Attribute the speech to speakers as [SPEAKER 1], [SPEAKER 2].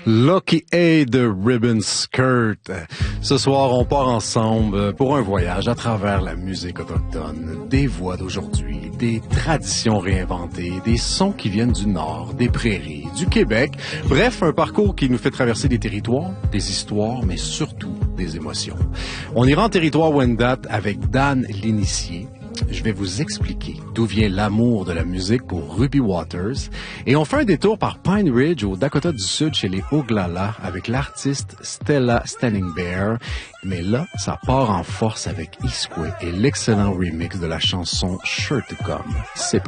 [SPEAKER 1] Lucky A de Ribbon Skirt. Ce soir, on part ensemble pour un voyage à travers la musique autochtone, des voix d'aujourd'hui, des traditions réinventées, des sons qui viennent du Nord, des prairies, du Québec. Bref, un parcours qui nous fait traverser des territoires, des histoires, mais surtout des émotions. On ira en territoire Wendat avec Dan l'initié. Je vais vous expliquer d'où vient l'amour de la musique pour Ruby Waters. Et on fait un détour par Pine Ridge au Dakota du Sud chez les Oglala avec l'artiste Stella Standing Bear. Mais là, ça part en force avec Iskwé et l'excellent remix de la chanson Sure to Come. C'est